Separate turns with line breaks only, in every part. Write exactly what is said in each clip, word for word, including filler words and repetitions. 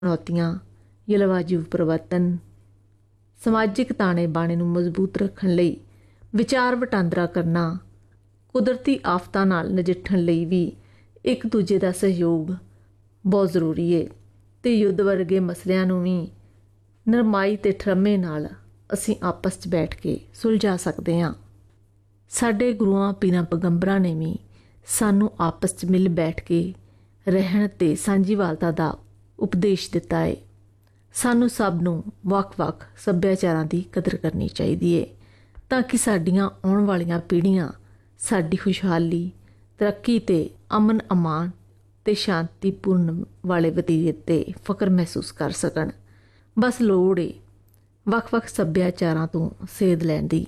ਚੁਣੌਤੀਆਂ, ਜਲਵਾਯੂ ਪਰਿਵਰਤਨ, ਸਮਾਜਿਕ ਤਾਣੇ ਬਾਣੇ ਨੂੰ ਮਜ਼ਬੂਤ ਰੱਖਣ ਲਈ ਵਿਚਾਰ ਵਟਾਂਦਰਾ ਕਰਨਾ, ਕੁਦਰਤੀ ਆਫਤਾਂ ਨਾਲ ਨਜਿੱਠਣ ਲਈ ਵੀ ਇੱਕ ਦੂਜੇ ਦਾ ਸਹਿਯੋਗ ਬਹੁਤ ਜ਼ਰੂਰੀ ਹੈ। ਅਤੇ ਯੁੱਧ ਵਰਗੇ ਮਸਲਿਆਂ ਨੂੰ ਵੀ ਨਰਮਾਈ ਅਤੇ ਠਰਮੇ ਨਾਲ ਅਸੀਂ ਆਪਸ 'ਚ ਬੈਠ ਕੇ ਸੁਲਝਾ ਸਕਦੇ ਹਾਂ। ਸਾਡੇ ਗੁਰੂਆਂ ਪੀਰਾਂ ਪੈਗੰਬਰਾਂ ਨੇ ਵੀ ਸਾਨੂੰ ਆਪਸ 'ਚ ਮਿਲ ਬੈਠ ਕੇ ਰਹਿਣ ਅਤੇ ਸਾਂਝੀਵਾਲਤਾ ਦਾ ਉਪਦੇਸ਼ ਦਿੱਤਾ ਹੈ। ਸਾਨੂੰ ਸਭ ਨੂੰ ਵੱਖ-ਵੱਖ ਸੱਭਿਆਚਾਰਾਂ ਦੀ ਕਦਰ ਕਰਨੀ ਚਾਹੀਦੀ ਹੈ ਤਾਂ ਕਿ ਸਾਡੀਆਂ ਆਉਣ ਵਾਲੀਆਂ ਪੀੜ੍ਹੀਆਂ ਸਾਡੀ ਖੁਸ਼ਹਾਲੀ, ਤਰੱਕੀ ਅਤੇ ਅਮਨ ਅਮਾਨ ਅਤੇ ਸ਼ਾਂਤੀਪੂਰਨ ਵਾਲੇ ਵਤੀਰੇ 'ਤੇ ਫਖਰ ਮਹਿਸੂਸ ਕਰ ਸਕਣ। ਬਸ ਲੋੜ ਹੈ ਵੱਖ-ਵੱਖ ਸੱਭਿਆਚਾਰਾਂ ਤੋਂ ਸੇਧ ਲੈਣ ਦੀ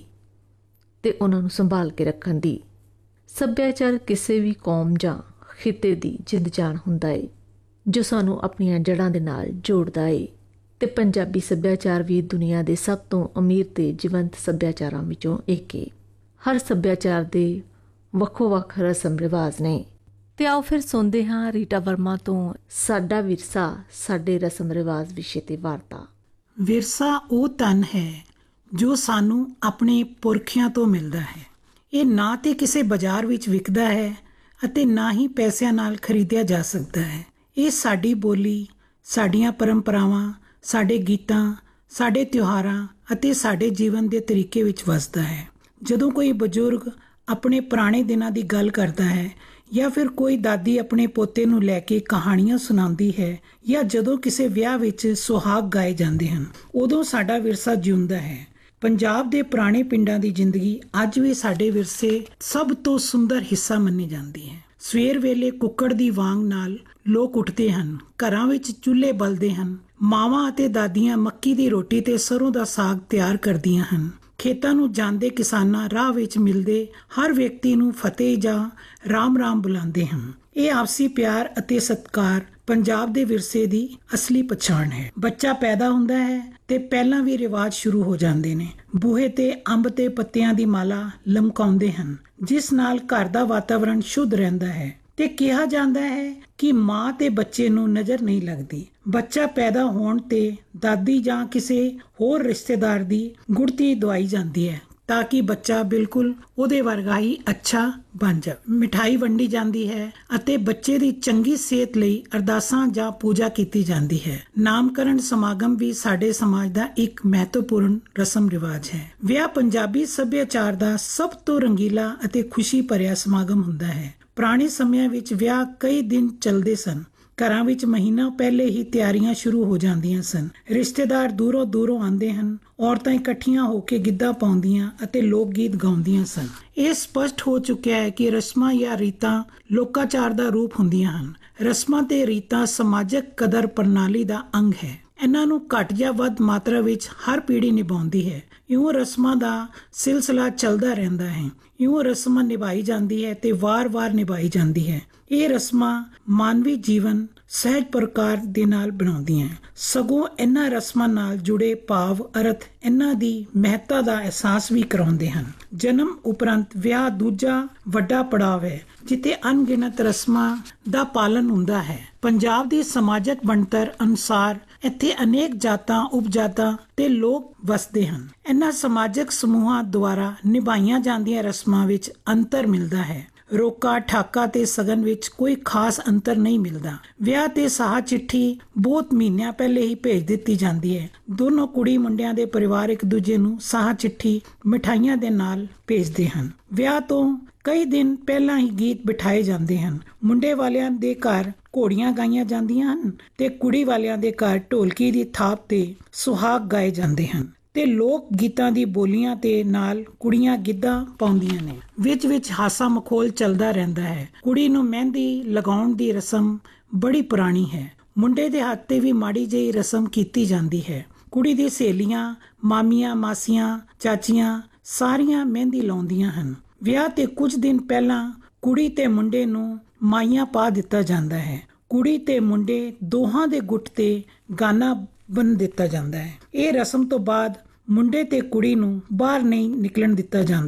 ਅਤੇ ਉਹਨਾਂ ਨੂੰ ਸੰਭਾਲ ਕੇ ਰੱਖਣ ਦੀ। ਸੱਭਿਆਚਾਰ ਕਿਸੇ ਵੀ ਕੌਮ ਜਾਂ ਖਿੱਤੇ ਦੀ ਜਿੰਦ ਜਾਨ ਹੁੰਦਾ ਹੈ ਜੋ ਸਾਨੂੰ ਆਪਣੀਆਂ ਜੜ੍ਹਾਂ ਦੇ ਨਾਲ ਜੋੜਦਾ ਹੈ। ਅਤੇ ਪੰਜਾਬੀ ਸੱਭਿਆਚਾਰ ਵੀ ਦੁਨੀਆ ਦੇ ਸਭ ਤੋਂ ਅਮੀਰ ਅਤੇ ਜੀਵੰਤ ਸੱਭਿਆਚਾਰਾਂ ਵਿੱਚੋਂ ਇੱਕ ਹੈ। ਹਰ ਸੱਭਿਆਚਾਰ ਦੇ ਵੱਖੋ ਵੱਖ ਰਸਮ ਰਿਵਾਜ਼ ਨੇ। ਅਤੇ ਆਓ ਫਿਰ ਸੁਣਦੇ ਹਾਂ ਰੀਟਾ ਵਰਮਾ ਤੋਂ ਸਾਡਾ ਵਿਰਸਾ ਸਾਡੇ ਰਸਮ ਰਿਵਾਜ਼ ਵਿਸ਼ੇ 'ਤੇ ਵਾਰਤਾ।
ਵਿਰਸਾ ਉਹ ਧਨ ਹੈ ਜੋ ਸਾਨੂੰ ਆਪਣੇ ਪੁਰਖਿਆਂ ਤੋਂ ਮਿਲਦਾ ਹੈ। ਇਹ ਨਾ ਤਾਂ ਕਿਸੇ ਬਾਜ਼ਾਰ ਵਿੱਚ ਵਿਕਦਾ ਹੈ ਅਤੇ ਨਾ ਹੀ ਪੈਸਿਆਂ ਨਾਲ ਖਰੀਦਿਆ ਜਾ ਸਕਦਾ ਹੈ। ਇਹ ਸਾਡੀ ਬੋਲੀ, ਸਾਡੀਆਂ ਪਰੰਪਰਾਵਾਂ, ਸਾਡੇ ਗੀਤਾਂ, ਸਾਡੇ ਤਿਉਹਾਰਾਂ ਅਤੇ ਸਾਡੇ ਜੀਵਨ ਦੇ ਤਰੀਕੇ ਵਿੱਚ ਵਸਦਾ ਹੈ। ਜਦੋਂ ਕੋਈ ਬਜ਼ੁਰਗ ਆਪਣੇ ਪੁਰਾਣੇ ਦਿਨਾਂ ਦੀ ਗੱਲ ਕਰਦਾ ਹੈ ਜਾਂ ਫਿਰ ਕੋਈ ਦਾਦੀ ਆਪਣੇ ਪੋਤੇ ਨੂੰ ਲੈ ਕੇ ਕਹਾਣੀਆਂ ਸੁਣਾਉਂਦੀ ਹੈ ਜਾਂ ਜਦੋਂ ਕਿਸੇ ਵਿਆਹ ਵਿੱਚ ਸੁਹਾਗ ਗਾਏ ਜਾਂਦੇ ਹਨ, ਉਦੋਂ ਸਾਡਾ ਵਿਰਸਾ ਜਿਉਂਦਾ ਹੈ। ਪੰਜਾਬ ਦੇ ਪੁਰਾਣੇ ਪਿੰਡਾਂ ਦੀ ਜ਼ਿੰਦਗੀ ਅੱਜ ਵੀ ਸਾਡੇ ਵਿਰਸੇ ਸਭ ਤੋਂ ਸੁੰਦਰ ਹਿੱਸਾ ਮੰਨੀ ਜਾਂਦੀ ਹੈ। ਸਵੇਰ ਵੇਲੇ ਕੁੱਕੜ ਦੀ ਵਾਂਗ ਨਾਲ ਲੋਕ ਉੱਠਦੇ ਹਨ, ਘਰਾਂ ਵਿੱਚ ਚੁੱਲ੍ਹੇ ਬਲਦੇ ਹਨ, ਮਾਵਾਂ ਅਤੇ ਦਾਦੀਆਂ ਮੱਕੀ ਦੀ ਰੋਟੀ ਤੇ ਸਰੋਂ ਦਾ ਸਾਗ ਤਿਆਰ ਕਰਦੀਆਂ ਹਨ। ਖੇਤਾਂ ਨੂੰ ਜਾਂਦੇ ਕਿਸਾਨਾਂ ਰਾਹ ਵਿੱਚ ਮਿਲਦੇ ਹਰ ਵਿਅਕਤੀ ਨੂੰ ਫਤਿਹ ਜਾਂ ਰਾਮ ਰਾਮ ਬੁਲਾਉਂਦੇ ਹਨ। ਇਹ ਆਪਸੀ ਪਿਆਰ ਅਤੇ ਸਤਿਕਾਰ ਪੰਜਾਬ ਦੇ ਵਿਰਸੇ ਦੀ ਅਸਲੀ ਪਛਾਣ ਹੈ। ਬੱਚਾ ਪੈਦਾ ਹੁੰਦਾ ਹੈ ਤੇ ਪਹਿਲਾਂ ਵੀ ਰਿਵਾਜ ਸ਼ੁਰੂ ਹੋ ਜਾਂਦੇ ਨੇ। ਬੂਹੇ ਤੇ ਅੰਬ ਤੇ ਪੱਤਿਆਂ ਦੀ ਮਾਲਾ ਲਮਕਾਉਂਦੇ ਹਨ, ਜਿਸ ਨਾਲ ਘਰ ਦਾ ਵਾਤਾਵਰਣ ਸ਼ੁੱਧ ਰਹਿੰਦਾ ਹੈ। ਤੇ ਕਿਹਾ ਜਾਂਦਾ ਹੈ ਕਿ ਮਾਂ ਤੇ ਬੱਚੇ ਨੂੰ ਨਜ਼ਰ ਨਹੀਂ ਲੱਗਦੀ। ਬੱਚਾ ਪੈਦਾ ਹੋਣ ਤੇ ਦਾਦੀ ਜਾਂ ਕਿਸੇ ਹੋਰ ਰਿਸ਼ਤੇਦਾਰ ਦੀ ਗੁੜਤੀ ਦਵਾਈ ਜਾਂਦੀ ਹੈ ਤਾਂ ਕਿ ਬੱਚਾ ਬਿਲਕੁਲ ਉਹਦੇ ਵਰਗਾ ਹੀ ਅੱਛਾ ਬਣ ਜਾਵੇ। ਮਿਠਾਈ ਵੰਡੀ ਜਾਂਦੀ ਹੈ ਅਤੇ ਬੱਚੇ ਦੀ ਚੰਗੀ ਸਿਹਤ ਲਈ ਅਰਦਾਸਾਂ ਜਾਂ ਪੂਜਾ ਕੀਤੀ ਜਾਂਦੀ ਹੈ। ਨਾਮਕਰਨ ਸਮਾਗਮ ਵੀ ਸਾਡੇ ਸਮਾਜ ਦਾ ਇੱਕ ਮਹੱਤਵਪੂਰਨ ਰਸਮ ਰਿਵਾਜ ਹੈ। ਵਿਆਹ ਪੰਜਾਬੀ ਸੱਭਿਆਚਾਰ ਦਾ ਸਭ ਤੋਂ ਰੰਗੀਲਾ ਅਤੇ ਖੁਸ਼ੀ ਭਰਿਆ ਸਮਾਗਮ ਹੁੰਦਾ ਹੈ। ਪੁਰਾਣੇ ਸਮਿਆਂ ਵਿੱਚ ਵਿਆਹ ਕਈ ਦਿਨ ਚੱਲਦੇ ਸਨ। ਘਰਾਂ ਵਿੱਚ ਮਹੀਨਾ ਪਹਿਲੇ ਹੀ ਤਿਆਰੀਆਂ ਸ਼ੁਰੂ ਹੋ ਜਾਂਦੀਆਂ ਸਨ। ਰਿਸ਼ਤੇਦਾਰ ਦੂਰੋਂ ਦੂਰੋਂ ਆਉਂਦੇ ਹਨ। ਔਰਤਾਂ ਇਕੱਠੀਆਂ ਹੋ ਕੇ ਗਿੱਧਾ ਪਾਉਂਦੀਆਂ ਅਤੇ ਲੋਕ ਗੀਤ ਗਾਉਂਦੀਆਂ ਸਨ। ਇਹ ਸਪਸ਼ਟ ਹੋ ਚੁੱਕਿਆ ਹੈ ਕਿ ਰਸਮਾਂ ਜਾਂ ਰੀਤਾਂ ਲੋਕਾਚਾਰ ਦਾ ਰੂਪ ਹੁੰਦੀਆਂ ਹਨ। ਰਸਮਾਂ ਤੇ ਰੀਤਾਂ ਸਮਾਜਿਕ ਕਦਰ ਪ੍ਰਣਾਲੀ ਦਾ ਅੰਗ ਹੈ। ਇਹਨਾਂ ਨੂੰ ਘੱਟ ਜਾਂ ਵੱਧ ਮਾਤਰਾ ਵਿੱਚ ਹਰ ਪੀੜ੍ਹੀ ਨਿਭਾਉਂਦੀ ਹੈ। ਇਉਂ ਰਸਮਾਂ ਦਾ ਸਿਲਸਿਲਾ ਚੱਲਦਾ ਰਹਿੰਦਾ ਹੈ। ਇਉਂ ਰਸਮਾਂ ਨਿਭਾਈ ਜਾਂਦੀ ਹੈ ਤੇ ਵਾਰ-ਵਾਰ ਨਿਭਾਈ ਜਾਂਦੀ ਹੈ। ਇਹ ਰਸਮਾਂ ਮਾਨਵੀ ਜੀਵਨ ਸਹਿਜ ਪ੍ਰਕਾਰ ਦੇ ਨਾਲ ਬਣਾਉਂਦੀਆਂ ਹੈ। ਸਗੋਂ ਇਹਨਾਂ ਰਸਮਾਂ ਨਾਲ ਜੁੜੇ ਭਾਵ ਅਰਥ ਇਹਨਾਂ ਦੀ ਮਹੱਤਤਾ ਦਾ ਅਹਿਸਾਸ ਵੀ ਕਰਾਉਂਦੇ ਹਨ। ਜਨਮ ਉਪਰੰਤ ਵਿਆਹ ਦੂਜਾ ਵੱਡਾ ਪੜਾਅ ਹੈ ਜਿੱਥੇ ਅਣਗਿਣਤ ਰਸਮਾਂ ਦਾ ਪਾਲਣ ਹੁੰਦਾ ਹੈ। ਪੰਜਾਬ ਦੀ ਸਮਾਜਿਕ ਬਣਤਰ ਅਨੁਸਾਰ ਇੱਥੇ ਅਨੇਕ ਜਾਤਾਂ, ਉਪਜਾਤਾਂ ਤੇ ਲੋਕ ਵਸਦੇ ਹਨ। ਇਹਨਾਂ ਸਮਾਜਿਕ ਸਮੂਹਾਂ ਦੁਆਰਾ ਨਿਭਾਈਆਂ ਜਾਂਦੀਆਂ ਰਸਮਾਂ ਵਿੱਚ ਅੰਤਰ ਮਿਲਦਾ ਹੈ। ਰੋਕਾ, ਠਾਕਾ ਤੇ ਸਗਨ ਵਿੱਚ ਕੋਈ ਖਾਸ ਅੰਤਰ ਨਹੀਂ ਮਿਲਦਾ। ਵਿਆਹ ਤੇ ਸਾਹ ਚਿੱਠੀ ਬਹੁਤ ਮਹੀਨਿਆਂ ਪਹਿਲੇ ਹੀ ਭੇਜ ਦਿੱਤੀ ਜਾਂਦੀ ਹੈ। ਦੋਨੋਂ ਕੁੜੀ ਮੁੰਡਿਆਂ ਦੇ ਪਰਿਵਾਰ ਇੱਕ ਦੂਜੇ ਨੂੰ ਸਾਹ ਚਿੱਠੀ ਮਿਠਾਈਆਂ ਦੇ ਨਾਲ ਭੇਜਦੇ ਹਨ। ਵਿਆਹ ਤੋਂ ਕਈ ਦਿਨ ਪਹਿਲਾਂ ਹੀ ਗੀਤ ਬਿਠਾਏ ਜਾਂਦੇ ਹਨ। ਮੁੰਡੇ ਵਾਲਿਆਂ ਦੇ ਘਰ ਘੋੜੀਆਂ ਗਾਈਆਂ ਜਾਂਦੀਆਂ ਹਨ ਤੇ ਕੁੜੀ ਵਾਲਿਆਂ ਦੇ ਘਰ ਢੋਲਕੀ ਦੀ ਥਾਪ ਤੇ ਸੁਹਾਗ ਗਾਏ ਜਾਂਦੇ ਹਨ ਤੇ ਲੋਕ ਗੀਤਾਂ ਦੀ ਬੋਲੀਆਂ ਤੇ ਨਾਲ ਕੁੜੀਆਂ ਗਿੱਧਾ ਪਾਉਂਦੀਆਂ ਨੇ। ਵਿੱਚ ਵਿੱਚ ਹਾਸਾ ਮਖੌਲ ਚੱਲਦਾ ਰਹਿੰਦਾ ਹੈ। ਕੁੜੀ ਨੂੰ ਮਹਿੰਦੀ ਲਗਾਉਣ ਦੀ ਰਸਮ ਬੜੀ ਪੁਰਾਣੀ ਹੈ। ਮੁੰਡੇ ਦੇ ਹੱਥ ਤੇ ਵੀ ਮਾੜੀ ਜਿਹੀ ਰਸਮ ਕੀਤੀ ਜਾਂਦੀ ਹੈ। ਕੁੜੀ ਦੀ ਸਹੇਲੀਆਂ, ਮਾਮੀਆਂ, ਮਾਸੀਆਂ, ਚਾਚੀਆਂ ਸਾਰੀਆਂ ਮਹਿੰਦੀ ਲਾਉਂਦੀਆਂ ਹਨ। ਵਿਆਹ ਤੇ ਕੁਝ ਦਿਨ ਪਹਿਲਾਂ ਕੁੜੀ ਤੇ ਮੁੰਡੇ ਨੂੰ ਮਾਈਆਂ ਪਾ ਦਿੱਤਾ ਜਾਂਦਾ ਹੈ। ਕੁੜੀ ਤੇ ਮੁੰਡੇ ਦੋਹਾਂ ਦੇ ਗੁੱਟ ਤੇ ਗਾਨਾ ਬੰਨ ਦਿੱਤਾ ਜਾਂਦਾ ਹੈ। ਇਹ ਰਸਮ ਤੋਂ ਬਾਅਦ ਮੁੰਡੇ ਤੇ ਕੁੜੀ ਨੂੰ ਬਾਹਰ ਨਹੀਂ ਨਿਕਲਣ ਦਿੱਤਾ ਜਾਂਦਾ।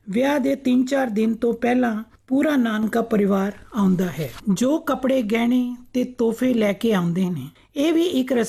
ਵਿਆਹ ਦੇ ਤਿੰਨ ਚਾਰ ਦਿਨ ਤੋਂ ਪਹਿਲਾਂ ਪੂਰਾ ਨਾਨਕਾ ਪਰਿਵਾਰ ਆਉਂਦਾ ਹੈ, ਜੋ ਕੱਪੜੇ ਗਹਿਣੇ ਤੇ ਤੋਹਫੇ ਲੈ ਕੇ ਆਉਂਦੇ ਨੇ। ਇਹ ਵੀ ਇੱਕ